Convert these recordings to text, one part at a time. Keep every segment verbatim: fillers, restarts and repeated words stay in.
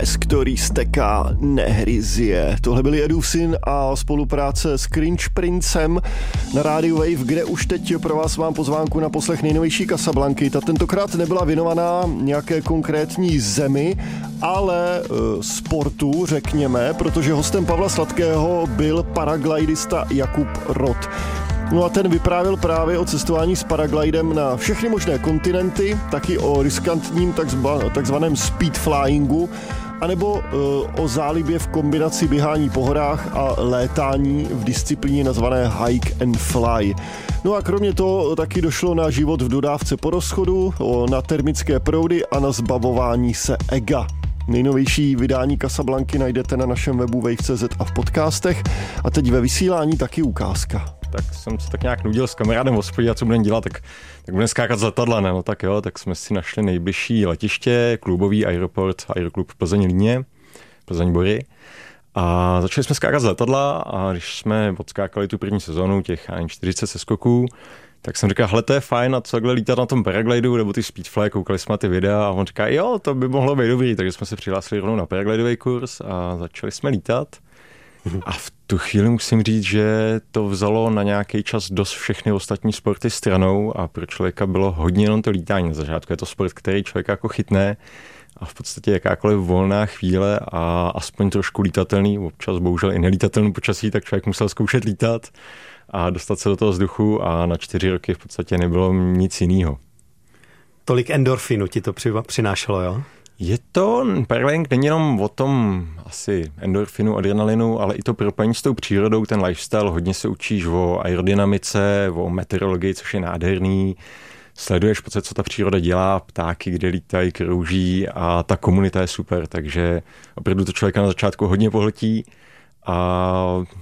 Pes, který steká, nehryzie. Tohle byli Edův syn a spolupráce s Cringe Princem na rádiu Wave, kde už teď pro vás mám pozvánku na poslech nejnovější Casablanky. Ta tentokrát nebyla věnovaná nějaké konkrétní zemi, ale e, sportu, řekněme, protože hostem Pavla Sladkého byl paraglidista Jakub Rod. No a ten vyprávěl právě o cestování s paraglidem na všechny možné kontinenty, taky o riskantním takzvaném speed flyingu, anebo e, o zálibě v kombinaci běhání po horách a létání v disciplíně nazvané hike and fly. No a kromě toho taky došlo na život v dodávce po rozchodu, o, na termické proudy a na zbavování se ega. Nejnovější vydání Casablanky najdete na našem webu wave tečka cz a v podcastech a teď ve vysílání taky ukázka. Tak jsem se tak nějak nudil s kamarádem v hospodě a co budeme dělat, tak, tak budeme skákat z letadla, ne? No tak jo, tak jsme si našli nejbližší letiště, klubový aeroport, aeroklub Plzeň-Líně, Plzeň-Bory. A začali jsme skákat z letadla a když jsme odskákali tu první sezonu, těch čtyřicet seskoků, tak jsem říkal, hele, to je fajn, a co takhle lítat na tom paraglidu nebo ty speedfly, koukali jsme na ty videa a on říká, jo, to by mohlo být dobrý, takže jsme se přihlásili rovnou na paraglidový kurz a začali jsme lítat. A v tu chvíli musím říct, že to vzalo na nějaký čas dost všechny ostatní sporty stranou a pro člověka bylo hodně jenom to lítání na začátku. Je to sport, který člověka jako chytne a v podstatě jakákoliv volná chvíle a aspoň trošku lítatelný, občas bohužel i nelítatelný počasí, tak člověk musel zkoušet lítat a dostat se do toho vzduchu a na čtyři roky v podstatě nebylo nic jiného. Tolik endorfinu ti to přinášelo, jo? Je to, paragliding není jenom o tom asi endorfinu, adrenalinu, ale i to propojení s tou přírodou, ten lifestyle, hodně se učíš o aerodynamice, o meteorologii, což je nádherný, sleduješ v podstatě, co ta příroda dělá, ptáky, kde lítají, krouží a ta komunita je super, takže opravdu to člověka na začátku hodně pohltí a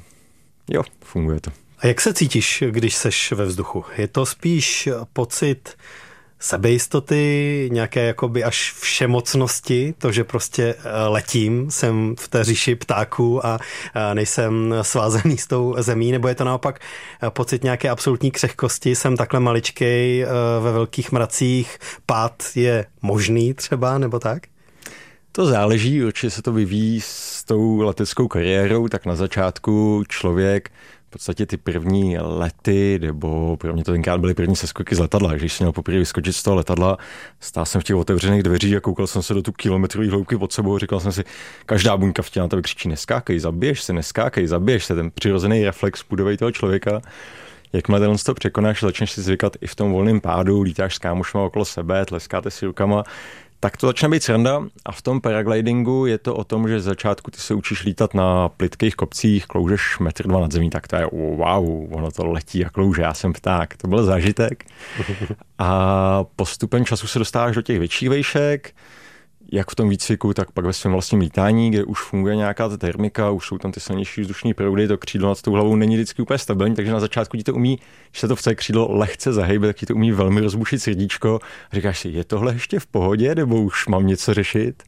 jo, funguje to. A jak se cítíš, když seš ve vzduchu? Je to spíš pocit sebejistoty, nějaké jakoby až všemocnosti, to, že prostě letím, jsem v té říši ptáků a nejsem svázaný s tou zemí, nebo je to naopak pocit nějaké absolutní křehkosti, jsem takhle maličkej ve velkých mracích, pád je možný třeba, nebo tak? To záleží, určitě se to vyvíjí s tou leteckou kariérou, tak na začátku člověk v podstatě ty první lety, nebo pro mě to tenkrát byly první seskoky z letadla. Když jsem měl poprvé vyskočit z toho letadla, stál jsem v těch otevřených dveřích a koukal jsem se do tu kilometrový hloubky pod sebou a říkal jsem si, každá buňka v těle na tebe křičí, neskákej, zabiješ se, neskákej, zabiješ se, ten přirozený reflex půdovej toho člověka. Jakmile tenhle to překonáš, začneš si zvykat i v tom volném pádu, lítáš s kámošma okolo sebe, tleskáte si rukama, tak to začne být sranda a v tom paraglidingu je to o tom, že z začátku ty se učíš lítat na plytkých kopcích, kloužeš metr dva nad zemí, tak to je wow, ono to letí a klouže, já jsem pták, to byl zážitek. A postupem času se dostáváš do těch větších vejšek, jak v tom výcviku, tak pak ve svém vlastním lítání, kde už funguje nějaká ta termika, už jsou tam ty silnější vzdušní proudy, to křídlo nad tou hlavou není vždycky úplně stabilní, takže na začátku ti to umí, když se to v celé křídlo lehce zahejbe, tak ti to umí velmi rozbušit srdíčko. Říkáš si, je tohle ještě v pohodě, nebo už mám něco řešit?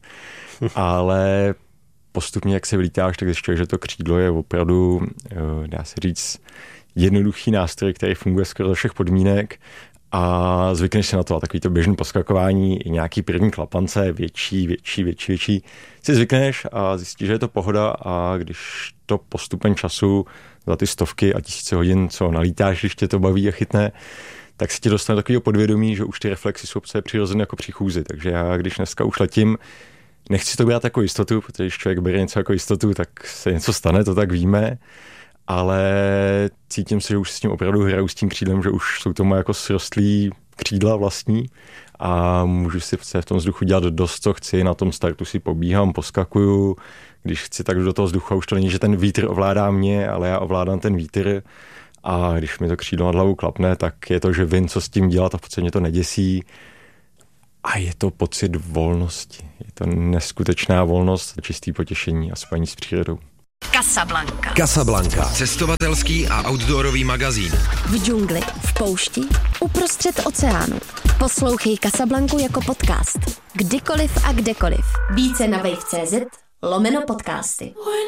Ale postupně, jak se vylítáš, tak zjišťuješ, že to křídlo je opravdu, dá se říct, jednoduchý nástroj, který funguje skoro za všech podmínek. A zvykneš se na to, a takový to běžné poskakování, i nějaký první klapance, větší, větší, větší, větší. Si zvykneš a zjistíš, že je to pohoda a když to postupem času za ty stovky a tisíce hodin, co nalítáš, když tě to baví a chytne, tak si ti dostane takového podvědomí, že už ty reflexy jsou přirozené jako při chůzi. Takže já, když dneska už letím, nechci to brát jako jistotu, protože když člověk bere něco jako jistotu, tak se něco stane, to tak víme. Ale cítím se, že už s tím opravdu hraju s tím křídlem, že už jsou to moje jako srostlý křídla vlastní a můžu si v tom vzduchu dělat dost, co chci. Na tom startu si pobíhám, poskakuju, když chci, tak do toho vzduchu a už to není, že ten vítr ovládá mě, ale já ovládám ten vítr a když mi to křídlo nad hlavou klapne, tak je to, že vím, co s tím dělat a v podstatě mě to neděsí. A je to pocit volnosti. Je to neskutečná volnost, čistý potěšení a spojení s přírodou. Casablanca. Casablanca. Cestovatelský a outdoorový magazín. V džungli, v poušti, uprostřed oceánu. Poslouchej Casablanku jako podcast. Kdykoliv a kdekoliv. Více na wave tečka cz lomeno podcasty.